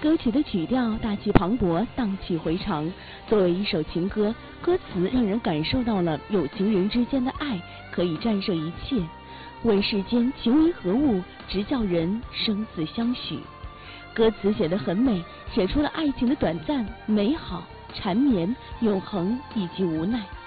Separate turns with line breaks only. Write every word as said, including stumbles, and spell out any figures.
歌曲的曲调大气磅礴，荡气回肠。作为一首情歌，歌词让人感受到了有情人之间的爱可以战胜一切。问世间情为何物，直叫人生死相许。歌词写得很美，写出了爱情的短暂、美好、缠绵、永恒以及无奈。